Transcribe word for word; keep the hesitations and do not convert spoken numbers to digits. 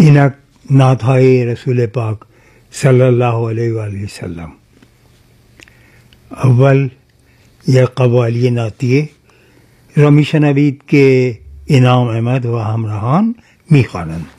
इनक नाथाए रसूल पाक सल्लल्लाहु अलैहि वसल्लम। अव्वल यह कव्वाली नातिए रमीशन अबीद के इनाम अहमद व हमराहान मीखानन।